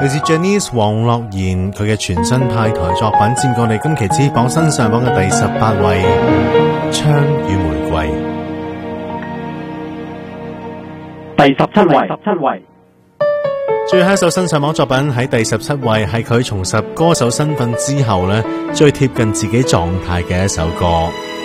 嚟自 Janice 黃樂妍佢嘅全新派台作品，佔過我哋今期之榜新上榜嘅第18位，《槍與玫瑰》。 第17位。 最後一首新上榜作品喺第17位，係佢重拾歌手身份之後呢，最貼近自己狀態嘅一首歌。